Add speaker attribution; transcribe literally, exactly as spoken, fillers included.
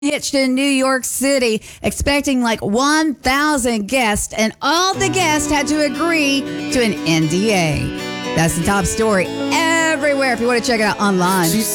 Speaker 1: hitched in New York City, expecting like one thousand guests, and all the guests had to agree to an N D A. That's the top story everywhere if you want to check it out online.